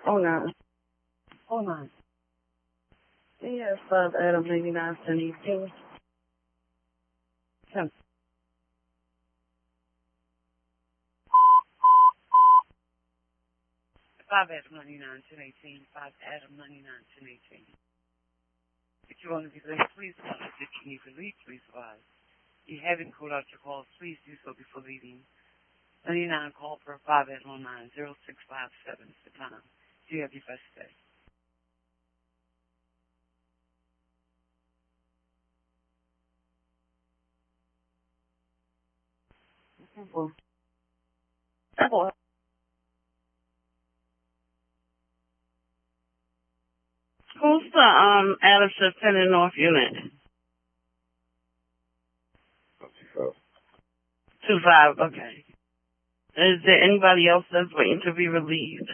Oh, no. Hold on. Yes, 5 Adam 99 72. 10. 5 Adam 99 1018. 5 Adam 99 1018. If you want to be late, please advise. If you need to leave, please advise. If you haven't called out your calls, please do so before leaving. 99 call per 5 Adam 09 0657 is the time. You have your best day. Simple. Simple. Who's the Addison Center North unit? 25, okay. Is there anybody else that's waiting to be relieved?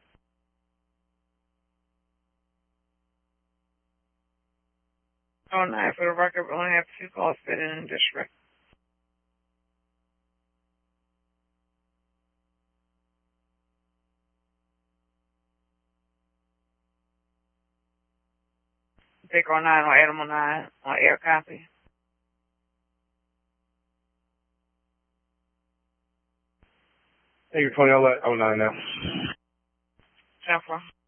Oh, no, for the record, we only have 2 calls fitting in the district. Take 09 on Animal 9 on air copy. Hey, you're 20 09 now. Jennifer.